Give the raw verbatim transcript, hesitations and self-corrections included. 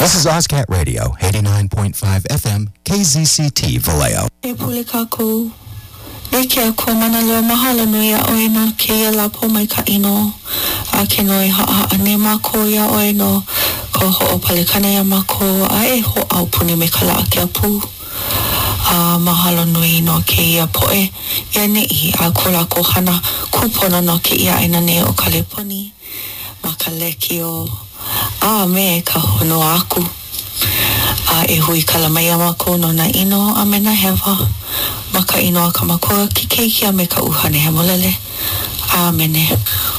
This is Ozcat Radio, eighty-nine point five F M, K Z C T, Vallejo. E pule kako, e kia ko manalo mahalo nui a oe no ke ia lapo mai ka ino, a ke noi haa ane mako ia oe no, ko ho o palekana ia mako, a e ho au puni me kala a kia pu. A mahalo nui no ke ia poe, ia nei a kola ko hana kupono no ke ia aina ne o Kaleponi, ma ka leki o a me ka hono aku. A e hui kala mai ama ko no na ino a me na hewa. Ma ka ino a ka makoa ki keikia me ka uhane he molele. A mene.